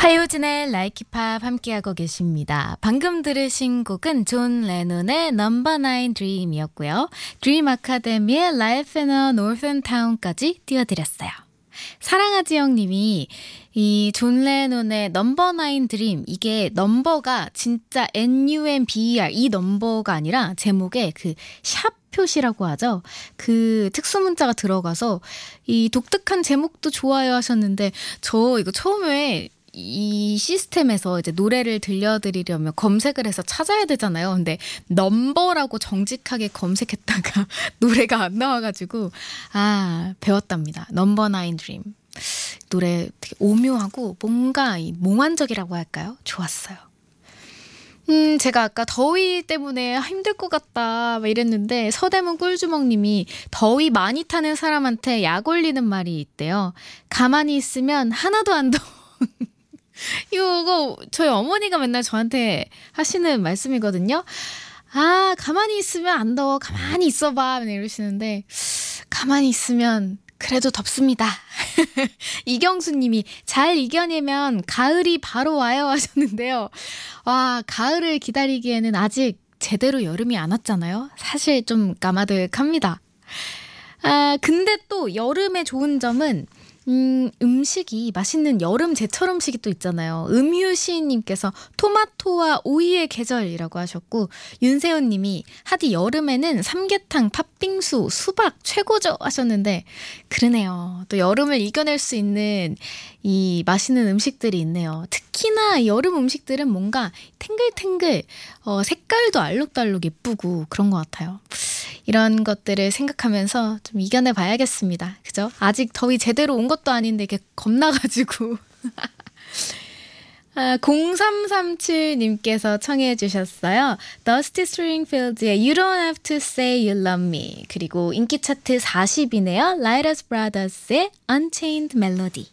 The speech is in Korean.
화요진의 라이키팝 함께하고 계십니다. 방금 들으신 곡은 존 레논의 넘버 나인 드림이었고요. 드림 아카데미의 Life in a Northern Town까지 띄워드렸어요. 사랑하지 형님이 이 존 레논의 넘버 나인 드림, 이게 넘버가 진짜 NUMBER 이 넘버가 아니라 제목에 그 샵 표시라고 하죠. 그 특수 문자가 들어가서 이 독특한 제목도 좋아요 하셨는데, 저 이거 처음에 이 시스템에서 이제 노래를 들려드리려면 검색을 해서 찾아야 되잖아요. 근데 넘버라고 정직하게 검색했다가 노래가 안 나와가지고 배웠답니다. 넘버 나인 드림. 노래 되게 오묘하고 뭔가 몽환적이라고 할까요? 좋았어요. 제가 아까 더위 때문에 힘들 것 같다 막 이랬는데, 서대문 꿀주먹님이 더위 많이 타는 사람한테 약 올리는 말이 있대요. 가만히 있으면 하나도 안 더워. 이거 저희 어머니가 맨날 저한테 하시는 말씀이거든요. 가만히 있으면 안 더워. 가만히 있어봐. 이러시는데, 가만히 있으면 그래도 덥습니다. 이경수님이 잘 이겨내면 가을이 바로 와요 하셨는데요. 가을을 기다리기에는 아직 제대로 여름이 안 왔잖아요. 사실 좀 까마득합니다. 근데 또 여름의 좋은 점은 음식이 맛있는 여름 제철 음식이 또 있잖아요. 음유시인님께서 토마토와 오이의 계절이라고 하셨고, 윤세훈님이 하디 여름에는 삼계탕, 팥빙수, 수박 최고죠 하셨는데, 그러네요. 또 여름을 이겨낼 수 있는 이 맛있는 음식들이 있네요. 특히나 여름 음식들은 뭔가 탱글탱글, 색깔도 알록달록 예쁘고 그런 것 같아요. 이런 것들을 생각하면서 좀 이겨내 봐야겠습니다. 그죠? 아직 더위 제대로 온 것도 아닌데 이게 겁나가지고. 0337님께서 청해 주셨어요. Dusty Springfield의 You Don't Have to Say You Love Me, 그리고 인기 차트 40이네요. Lighters Brothers의 Unchained Melody.